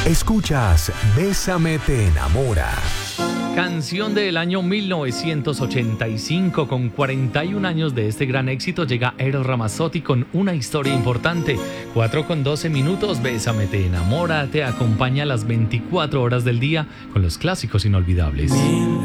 Escuchas Bésame te enamora. Canción del año 1985, con 41 años de este gran éxito, llega Eros Ramazzotti con una historia importante. 4:12. Bésame te enamora te acompaña a las 24 horas del día con los clásicos inolvidables.